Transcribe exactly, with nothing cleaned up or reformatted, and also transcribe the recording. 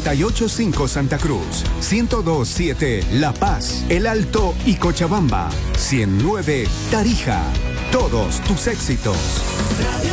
noventa y ocho punto cinco Santa Cruz, ciento dos punto siete La Paz, El Alto y Cochabamba, ciento nueve Tarija. Todos tus éxitos.